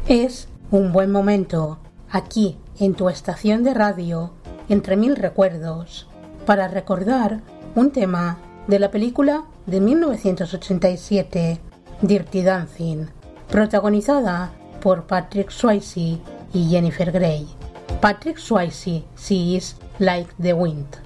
Es un buen momento, aquí en tu estación de radio, entre mil recuerdos, para recordar un tema de la película de 1987, Dirty Dancing, protagonizada por Patrick Swayze y Jennifer Grey. Patrick Swayze sees like the wind.